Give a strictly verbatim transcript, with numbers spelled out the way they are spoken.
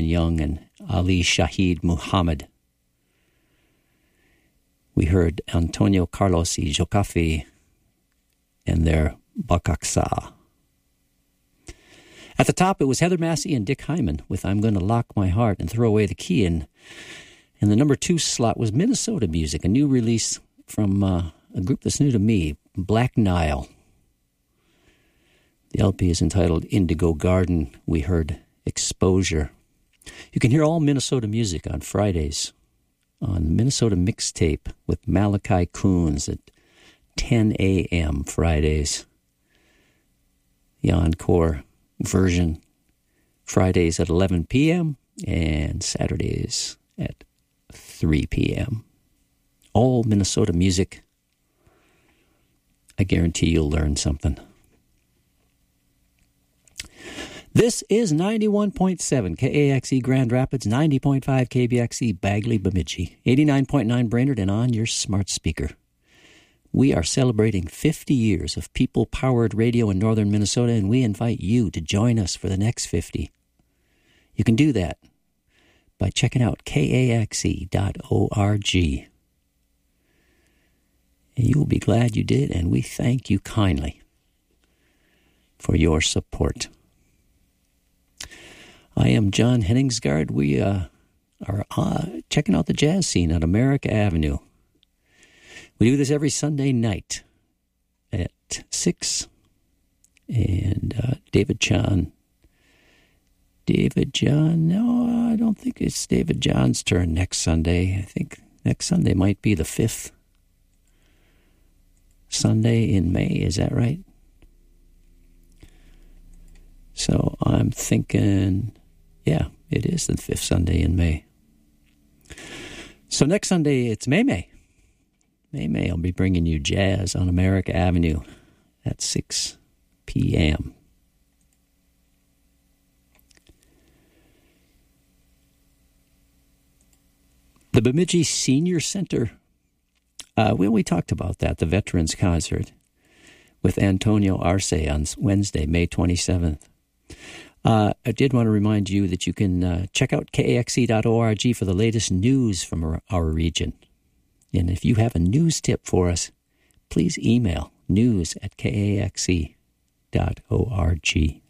Young and Ali Shahid Muhammad. We heard Antonio Carlos y Jocafe and their Bakaksa. At the top, it was Heather Massey and Dick Hyman with I'm Gonna Lock My Heart and Throw Away the Key. And, and the number two slot was Minnesota Music, a new release from uh, a group that's new to me, Black Nile. The L P is entitled Indigo Garden. We heard Exposure. You can hear all Minnesota music on Fridays on Minnesota Mixtape with Malachi Coons at ten a.m. Fridays. The encore version Fridays at eleven p.m. and Saturdays at three p.m. All Minnesota music. I guarantee you'll learn something. This is ninety-one point seven K A X E Grand Rapids, ninety point five K B X E Bagley Bemidji, eighty-nine point nine Brainerd, and on your smart speaker. We are celebrating fifty years of people-powered radio in northern Minnesota, and we invite you to join us for the next fifty. You can do that by checking out K A X E dot org. And you will be glad you did, and we thank you kindly for your support. I am John Henningsgaard. We uh, are uh, checking out the jazz scene on America Avenue. We do this every Sunday night at six. And uh, David John. David John, no, I don't think it's David John's turn next Sunday. I think next Sunday might be the fifth Sunday in May. Is that right? So I'm thinking, yeah, it is the fifth Sunday in May. So next Sunday, it's May May. May May, I'll be bringing you jazz on America Avenue at six p.m. The Bemidji Senior Center, uh, well, we talked about that, the Veterans Concert with Antonio Arce on Wednesday, May twenty-seventh. Uh, I did want to remind you that you can uh, check out K A X E dot org for the latest news from our, our region. And if you have a news tip for us, please email news at K A X E dot org.